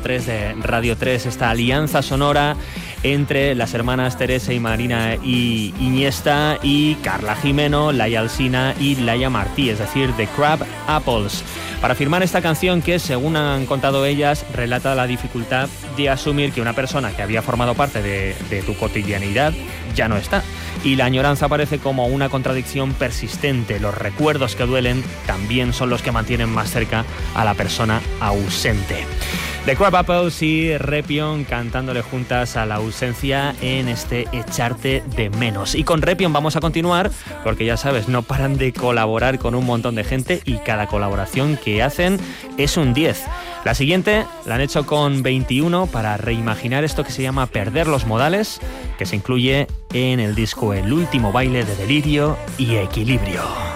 103 de Radio 3, esta alianza sonora entre las hermanas Teresa y Marina y Iniesta y Carla Jimeno, Laia Alsina y Laia Martí, es decir, The Crab Apples, para firmar esta canción que, según han contado ellas, relata la dificultad de asumir que una persona que había formado parte de tu cotidianidad ya no está. Y la añoranza aparece como una contradicción persistente. Los recuerdos que duelen también son los que mantienen más cerca a la persona ausente. The Crab Apples y Repion cantándole juntas a la ausencia en este Echarte de Menos. Y con Repion vamos a continuar porque, ya sabes, no paran de colaborar con un montón de gente y cada colaboración que hacen es un 10. La siguiente la han hecho con 21 para reimaginar esto que se llama Perder los modales, que se incluye en el disco El último baile de Delirio y Equilibrio.